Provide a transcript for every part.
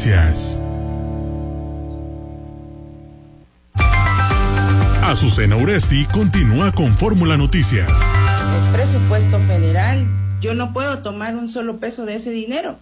Noticias. Azucena Uresti continúa con Fórmula Noticias. El presupuesto federal, yo no puedo tomar un solo peso de ese dinero.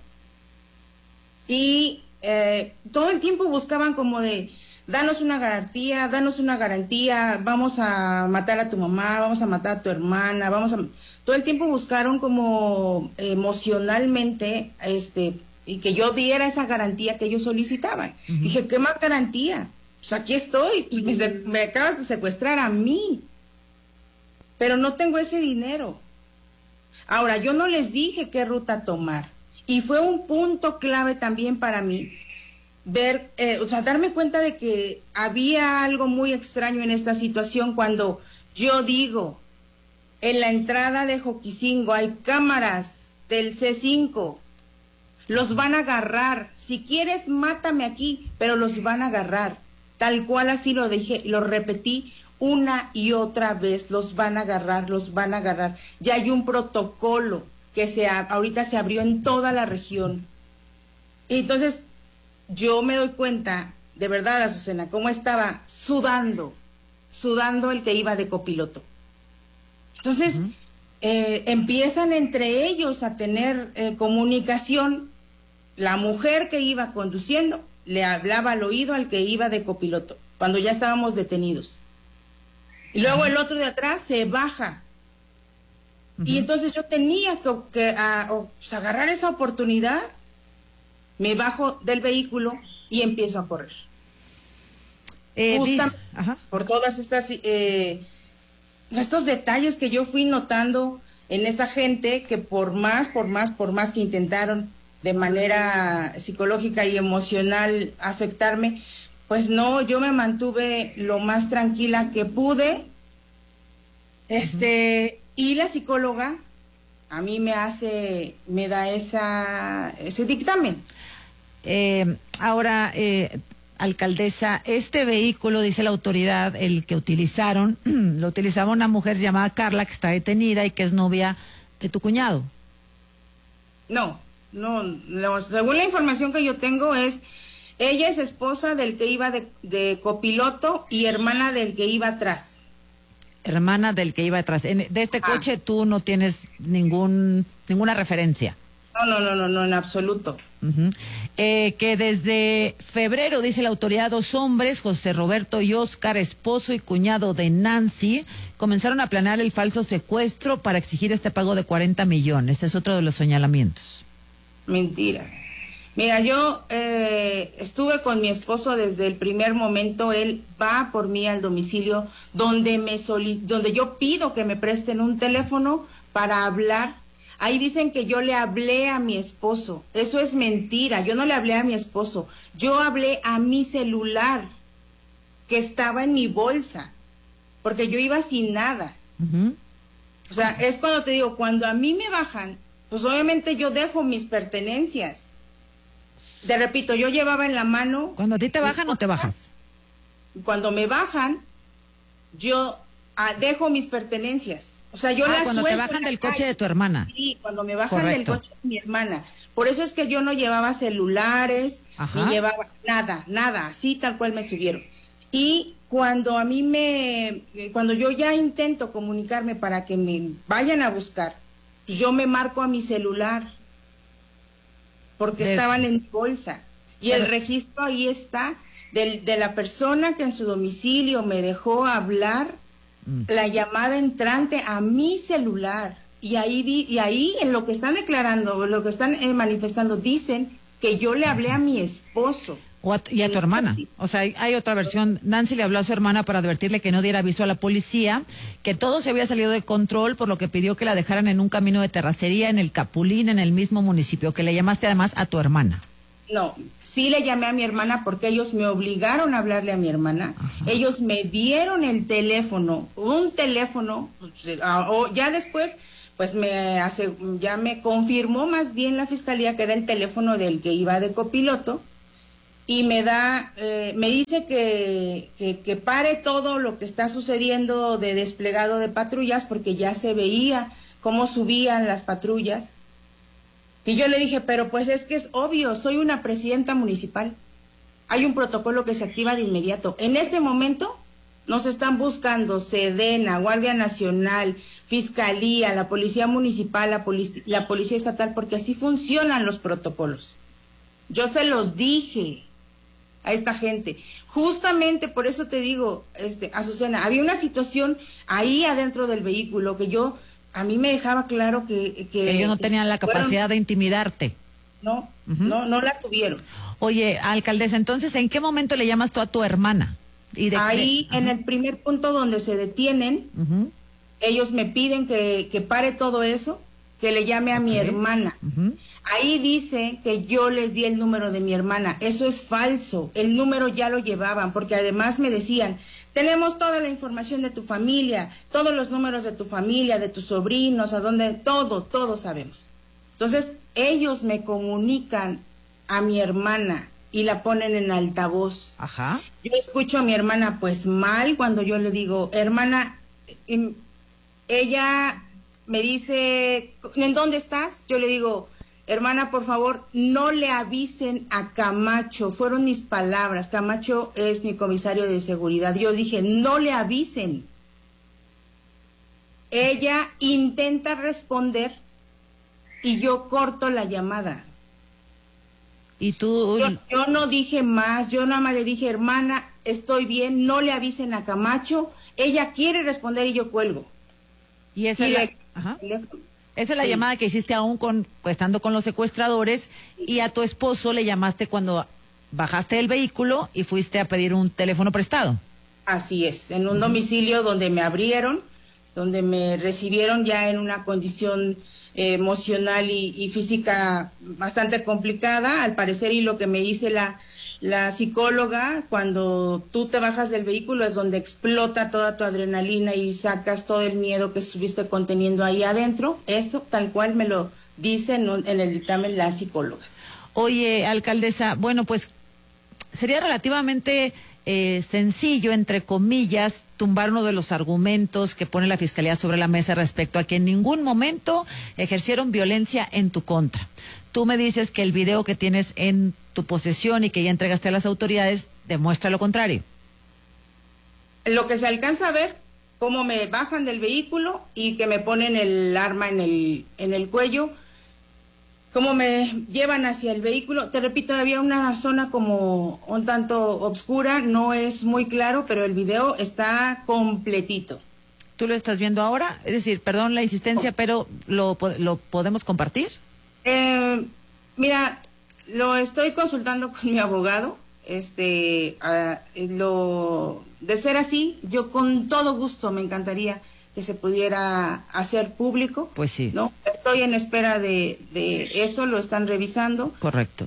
Y todo el tiempo buscaban como de, danos una garantía, vamos a matar a tu mamá, vamos a matar a tu hermana, todo el tiempo buscaron como emocionalmente, y que yo diera esa garantía que ellos solicitaban. Dije, ¿qué más garantía? Pues aquí estoy, pues me acabas de secuestrar a mí, pero no tengo ese dinero. Ahora, yo no les dije qué ruta tomar, y fue un punto clave también para mí, ver, darme cuenta de que había algo muy extraño en esta situación cuando yo digo, en la entrada de Joquicingo hay cámaras del C5, los van a agarrar, si quieres mátame aquí, pero los van a agarrar, tal cual así lo dije, lo repetí una y otra vez, los van a agarrar, ya hay un protocolo que ahorita se abrió en toda la región. Y entonces yo me doy cuenta, de verdad, Azucena, cómo estaba sudando el que iba de copiloto. Entonces, empiezan entre ellos a tener comunicación. La mujer que iba conduciendo le hablaba al oído al que iba de copiloto, cuando ya estábamos detenidos. Y luego el otro de atrás se baja. Y entonces yo tenía que agarrar esa oportunidad. Me bajo del vehículo y empiezo a correr. Justamente por todas estos detalles que yo fui notando en esa gente que por más que intentaron de manera psicológica y emocional afectarme, pues no, yo me mantuve lo más tranquila que pude. Y la psicóloga a mí me da ese dictamen. Ahora, alcaldesa, este vehículo, dice la autoridad, el que utilizaron, lo utilizaba una mujer llamada Carla, que está detenida y que es novia de tu cuñado. No, según la información que yo tengo ella es esposa del que iba de copiloto y hermana del que iba atrás. Hermana del que iba atrás. De este coche tú no tienes ninguna referencia. No, en absoluto. Que desde febrero, dice la autoridad, 2 hombres, José Roberto y Oscar, esposo y cuñado de Nancy, comenzaron a planear el falso secuestro para exigir este pago de 40 millones. Es otro de los señalamientos. Mentira. Mira, yo estuve con mi esposo desde el primer momento. Él va por mí al domicilio donde yo pido que me presten un teléfono para hablar. Ahí dicen que yo le hablé a mi esposo. Eso es mentira. Yo no le hablé a mi esposo. Yo hablé a mi celular que estaba en mi bolsa, porque yo iba sin nada. O sea, es cuando te digo, cuando a mí me bajan, pues obviamente yo dejo mis pertenencias. Te repito, yo llevaba en la mano... ¿Cuando a ti te bajan o te bajas? Cuando me bajan, yo dejo mis pertenencias. O sea, yo las cuando te bajan del coche de tu hermana. Sí, cuando me bajan del coche de mi hermana. Por eso es que yo no llevaba celulares, ni llevaba nada, así tal cual me subieron. Y cuando cuando yo ya intento comunicarme para que me vayan a buscar, yo me marco a mi celular, porque estaban en mi bolsa. Y el registro ahí está, de la persona que en su domicilio me dejó hablar, la llamada entrante a mi celular. Y ahí en lo que están declarando, lo que están manifestando, dicen que yo le hablé a mi esposo. Y a tu hermana. O sea, hay otra versión. Nancy le habló a su hermana para advertirle que no diera aviso a la policía, que todo se había salido de control, por lo que pidió que la dejaran en un camino de terracería en el Capulín, en el mismo municipio, que le llamaste además a tu hermana. No, sí le llamé a mi hermana porque ellos me obligaron a hablarle a mi hermana. Ellos me dieron el teléfono, un teléfono, ya después, pues ya me confirmó más bien la fiscalía que era el teléfono del que iba de copiloto. Y me dice que pare todo lo que está sucediendo de desplegado de patrullas, porque ya se veía cómo subían las patrullas. Y yo le dije, pero pues es que es obvio, soy una presidenta municipal. Hay un protocolo que se activa de inmediato. En este momento nos están buscando Sedena, Guardia Nacional, Fiscalía, la Policía Municipal, la Policía Estatal, porque así funcionan los protocolos. Yo se los dije a esta gente. Justamente por eso te digo, Azucena, había una situación ahí adentro del vehículo que a mí me dejaba claro que ellos no tenían la capacidad de intimidarte. No, no la tuvieron. Oye, alcaldesa, entonces, ¿en qué momento le llamas tú a tu hermana? Ahí, en el primer punto donde se detienen, ellos me piden que pare todo eso, que le llame a mi hermana. Ahí dice que yo les di el número de mi hermana. Eso es falso. El número ya lo llevaban, porque además me decían, tenemos toda la información de tu familia, todos los números de tu familia, de tus sobrinos, todo sabemos. Entonces, ellos me comunican a mi hermana y la ponen en altavoz. Ajá. Yo escucho a mi hermana pues mal cuando yo le digo, hermana, ella me dice, ¿en dónde estás? Yo le digo, hermana, por favor, no le avisen a Camacho. Fueron mis palabras. Camacho es mi comisario de seguridad. Yo dije, no le avisen. Ella intenta responder y yo corto la llamada. Y tú... Yo no dije más, yo nada más le dije, hermana, estoy bien, no le avisen a Camacho. Ella quiere responder y yo cuelgo. Y esa es la llamada que hiciste aún estando con los secuestradores, y a tu esposo le llamaste cuando bajaste del vehículo y fuiste a pedir un teléfono prestado. Así es, en un domicilio donde me abrieron, donde me recibieron ya en una condición emocional y física bastante complicada, al parecer, y lo que me dice la psicóloga, cuando tú te bajas del vehículo es donde explota toda tu adrenalina y sacas todo el miedo que estuviste conteniendo ahí adentro. Eso tal cual me lo dice en el dictamen la psicóloga. Oye, alcaldesa, bueno, pues sería relativamente sencillo, entre comillas, tumbar uno de los argumentos que pone la Fiscalía sobre la mesa respecto a que en ningún momento ejercieron violencia en tu contra. Tú me dices que el video que tienes en tu posesión y que ya entregaste a las autoridades demuestra lo contrario. Lo que se alcanza a ver, cómo me bajan del vehículo y que me ponen el arma en el cuello, cómo me llevan hacia el vehículo. Te repito, había una zona como un tanto oscura, no es muy claro, pero el video está completito. ¿Tú lo estás viendo ahora? Es decir, perdón la insistencia, pero ¿lo podemos compartir? Mira, lo estoy consultando con mi abogado. De ser así, yo con todo gusto me encantaría que se pudiera hacer público. Pues sí. ¿No? Estoy en espera de eso, lo están revisando. Correcto.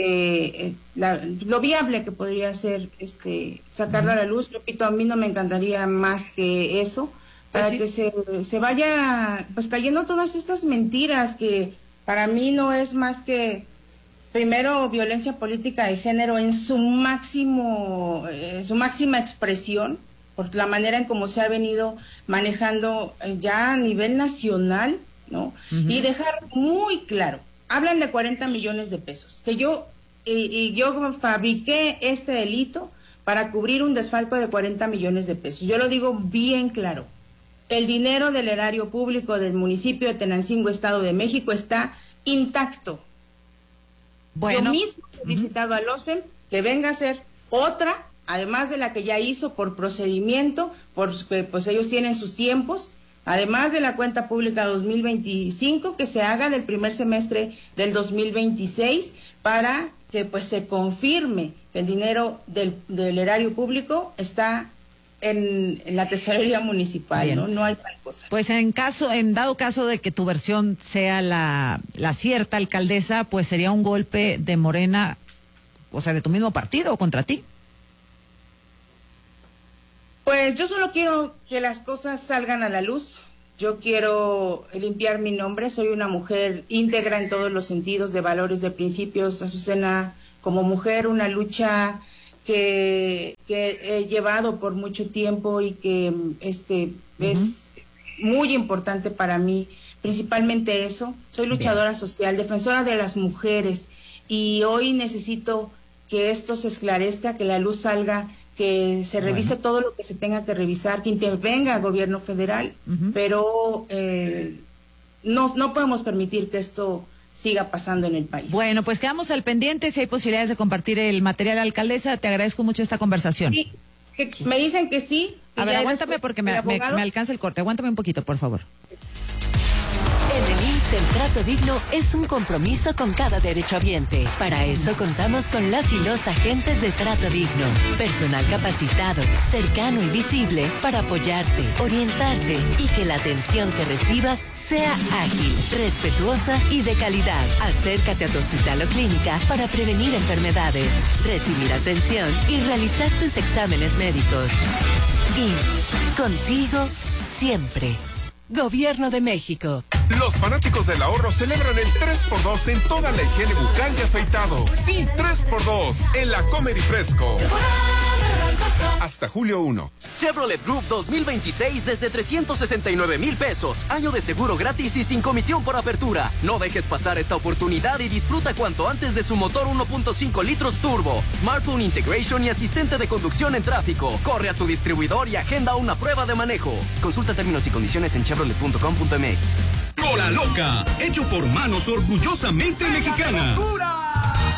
Lo viable que podría ser sacarlo a la luz. Repito, a mí no me encantaría más que eso, para pues sí, que se vaya pues cayendo todas estas mentiras que para mí no es más que, primero, violencia política de género en su máxima expresión, por la manera en cómo se ha venido manejando ya a nivel nacional, ¿no? Y dejar muy claro, hablan de 40 millones de pesos, que yo fabriqué este delito para cubrir un desfalco de 40 millones de pesos. Yo lo digo bien claro. El dinero del erario público del municipio de Tenancingo, Estado de México, está intacto. Bueno, yo mismo he solicitado al OSFEM que venga a hacer otra, además de la que ya hizo por procedimiento, porque pues ellos tienen sus tiempos, además de la cuenta pública 2025, que se haga del primer semestre del 2026, para que pues se confirme que el dinero del erario público está en la tesorería municipal. No hay tal cosa. Pues en dado caso de que tu versión sea la cierta, alcaldesa, pues sería un golpe de Morena, o sea, de tu mismo partido, contra ti. Pues yo solo quiero que las cosas salgan a la luz. Yo quiero limpiar mi nombre. Soy una mujer íntegra en todos los sentidos, de valores, de principios. Azucena, como mujer, una lucha que he llevado por mucho tiempo y que es muy importante para mí, principalmente eso. Soy luchadora social, defensora de las mujeres, y hoy necesito que esto se esclarezca, que la luz salga, que se revise todo lo que se tenga que revisar, que intervenga el gobierno federal, pero no podemos permitir que esto siga pasando en el país. Bueno, pues quedamos al pendiente. Si hay posibilidades de compartir el material, alcaldesa, te agradezco mucho esta conversación. Sí, me dicen que sí. A ver, aguántame porque me alcanza el corte. Aguántame un poquito, por favor. En el IMSS, el trato digno es un compromiso con cada derechohabiente. Para eso contamos con las y los agentes de trato digno. Personal capacitado, cercano y visible para apoyarte, orientarte y que la atención que recibas sea ágil, respetuosa y de calidad. Acércate a tu hospital o clínica para prevenir enfermedades, recibir atención y realizar tus exámenes médicos. IMSS, contigo siempre. Gobierno de México. Los fanáticos del ahorro celebran el 3x2 en toda la higiene bucal y afeitado. Sí, 3x2 en la Comer y Fresco. Hasta julio 1. Chevrolet Group 2026 desde 369,000 pesos. Año de seguro gratis y sin comisión por apertura. No dejes pasar esta oportunidad y disfruta cuanto antes de su motor 1.5 litros turbo, smartphone integration y asistente de conducción en tráfico. Corre a tu distribuidor y agenda una prueba de manejo. Consulta términos y condiciones en chevrolet.com.mx. Cola Loca, hecho por manos orgullosamente mexicanas.